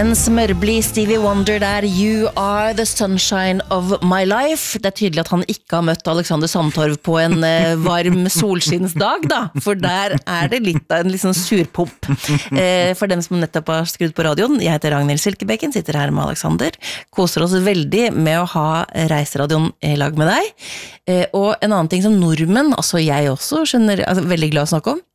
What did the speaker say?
En smørblid Stevie Wonder der, You are the sunshine of my life. Det tydelig at han ikke har møtt Alexander Sandtorv på en varm solskinnsdag da, for der det litt av en liksom surpump. For dem som nettopp har skrudd på radioen, jeg heter Ragnhild Silkebekken, sitter her med Alexander, koser oss veldig med å ha reiseradioen I lag med deg. Og en annen ting som nordmenn, altså jeg også skjønner, veldig glad å snakke om,